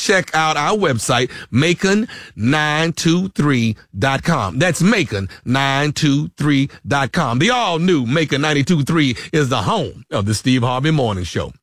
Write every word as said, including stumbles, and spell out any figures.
check out our website, macon nine two three dot com. That's macon nine two three dot com. The all-new Macon ninety-two point three is the home of the Steve Harvey Morning Show.